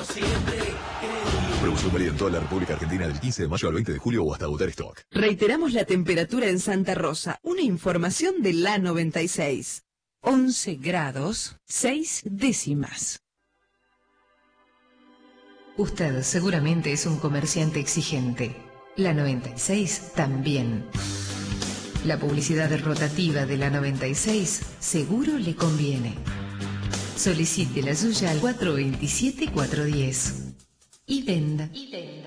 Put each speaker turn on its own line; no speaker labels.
Producción válida en toda la República Argentina del 15 de mayo al 20 de julio o hasta agotar stock.
Reiteramos la temperatura en Santa Rosa. Una información de la 96. 11 grados, 6 décimas.
Usted seguramente es un comerciante exigente. La 96 también. La publicidad rotativa de la 96 seguro le conviene. Solicite la suya al 427-410. Y venda.